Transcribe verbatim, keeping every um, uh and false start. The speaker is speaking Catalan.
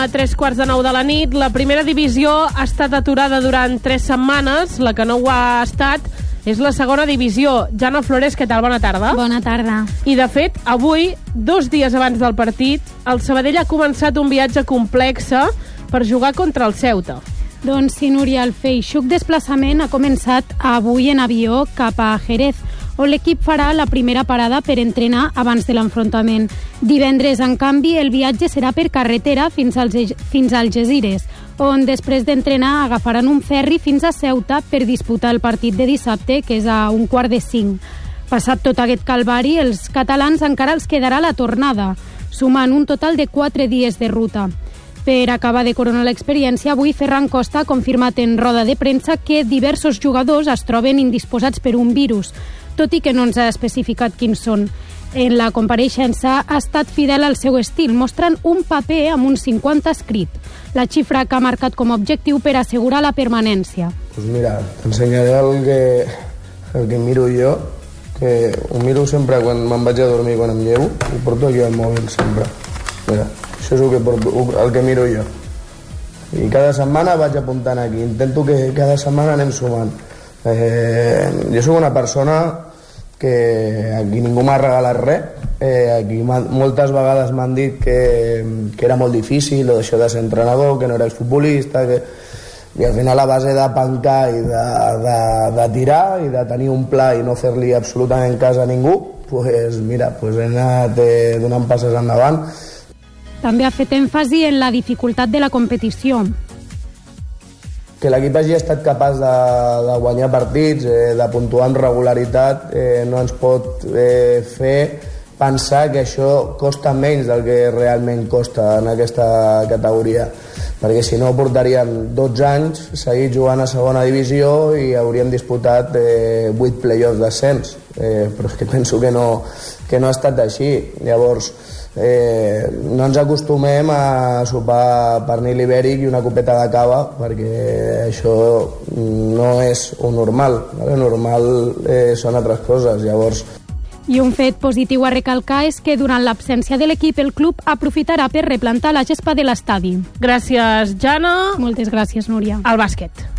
tres quarts de nou de la nit. La primera divisió ha estat aturada durant tres setmanes. La que no ho ha estat és la segona divisió. Jana Flores, què tal? Bona tarda. Bona tarda. I, de fet, avui, dos dies abans del partit, el Sabadell ha començat un viatge complex per jugar contra el Ceuta. Doncs sí, Núria, el feixuc desplaçament ha començat avui en avió cap a Jerez, on l'equip farà la primera parada per entrenar abans de l'enfrontament. Divendres, en canvi, el viatge serà per carretera fins als, fins al Algesires, on després d'entrenar agafaran un ferri fins a Ceuta per disputar el partit de dissabte, que és a un quart de cinc. Passat tot aquest calvari, els catalans encara els quedarà la tornada, sumant un total de quatre dies de ruta. Per acabar de coronar l'experiència, avui Ferran Costa ha confirmat en roda de premsa que diversos jugadors es troben indisposats per un virus, tot i que no ens ha especificat quins són. En la compareixença ha estat fidel al seu estil, mostrant un paper amb un cinquanta escrit, la xifra que ha marcat com a objectiu per assegurar la permanència. Pues mira, t'ensenyaré el que, el que miro jo, que ho miro sempre quan me'n vaig a dormir, quan em llevo, i porto aquí el mòbil sempre. Mira, això és el que, porto, el que miro jo. I cada setmana vaig apuntant aquí, intento que cada setmana anem sumant. Eh, jo soc una persona que aquí ningú m'ha regalat res, eh, aquí moltes vegades m'han dit que, que era molt difícil o això de ser entrenador, que no era exfutbolista, que... i al final a base de pencar i de, de, de tirar i de tenir un pla i no fer-li absolutament cas a ningú, pues, mira, pues he anat eh, donant passes endavant. També ha fet èmfasi en la dificultat de la competició. Que l'equip hagi estat capaç de, de guanyar partits, eh, de puntuar amb regularitat, eh, no ens pot eh, fer pensar que això costa menys del que realment costa en aquesta categoria, perquè si no portaríem dotze anys seguir jugant a segona divisió i hauríem disputat eh, vuit play-offs d'ascens, eh, però és que penso que no, que no ha estat així. Llavors, Eh, no ens acostumem a sopar pernil ibèric i una copeta de cava, perquè això no és un normal, ¿vale? Normal eh, són altres coses. Llavors, i un fet positiu a recalcar és que durant l'absència de l'equip el club aprofitarà per replantar la gespa de l'estadi. Gràcies, Jana. Moltes gràcies, Núria. Al bàsquet.